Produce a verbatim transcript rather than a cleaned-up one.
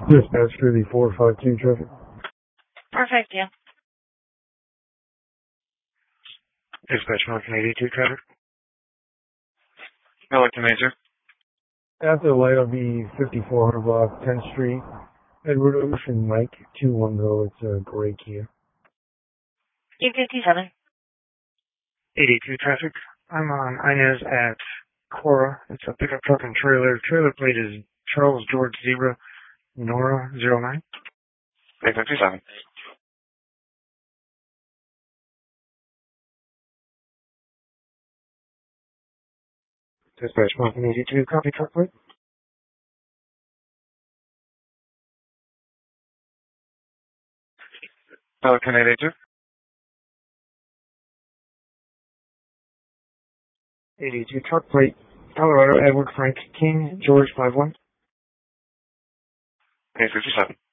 Dispatch for the four five two traffic. Perfect, yeah. Dispatch one eighty-two traffic. I'd like to major. After the light on the fifty-four hundred block, tenth Street, Edward Ocean Mike two one zero. It's a gray Kia. eight fifty-seven. eighty-two traffic. I'm on Inez at Cora. It's a pickup truck and trailer. Trailer plate is Charles George Zebra Nora zero nine. eight fifty-seven. Dispatch one eighty-two, copy truck plate. Pelican eight eighty-two. eighty-two truck plate, Colorado Edward Frank King George five one. eight fifty-seven.